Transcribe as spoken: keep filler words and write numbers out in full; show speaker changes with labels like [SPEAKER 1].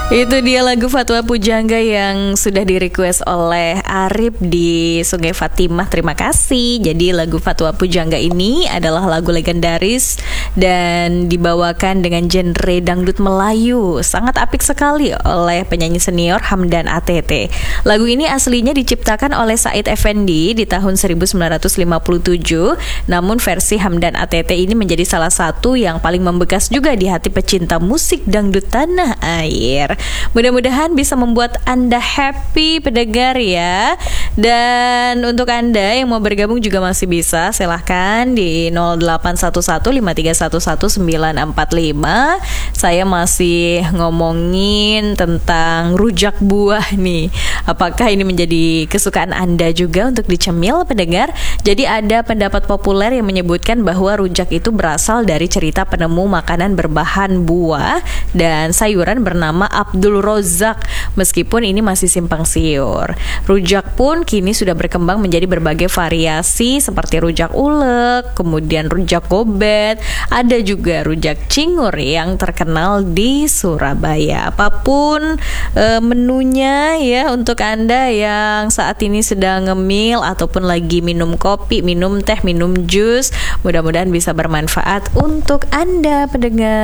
[SPEAKER 1] Itu dia lagu Fatwa Pujangga yang sudah di-request oleh Arif di Sungai Fatimah. Terima kasih. Jadi lagu Fatwa Pujangga ini adalah lagu legendaris dan dibawakan dengan genre dangdut Melayu. Sangat apik sekali oleh penyanyi senior Hamdan A T T. Lagu ini aslinya diciptakan oleh Said Effendi di tahun seribu sembilan ratus lima puluh tujuh. Namun versi Hamdan A T T ini menjadi salah satu yang paling membekas juga di hati pecinta musik dangdut tanah air. Mudah-mudahan bisa membuat Anda happy pendengar ya. Dan untuk Anda yang mau bergabung juga masih bisa, silahkan di nol delapan satu satu lima tiga satu satu sembilan empat lima. Saya masih ngomongin tentang rujak buah nih. Apakah ini menjadi kesukaan Anda juga untuk dicemil pendengar? Jadi ada pendapat populer yang menyebutkan bahwa rujak itu berasal dari cerita penemu makanan berbahan buah dan sayuran bernama Abdul Rozak. Meskipun ini masih simpang siur, rujak pun kini sudah berkembang menjadi berbagai variasi seperti rujak ulek, kemudian rujak gobet, ada juga rujak cingur yang terkenal di Surabaya. Apapun e, menunya ya, untuk Anda yang saat ini sedang ngemil ataupun lagi minum kopi, minum teh, minum jus, mudah-mudahan bisa bermanfaat untuk Anda pendengar.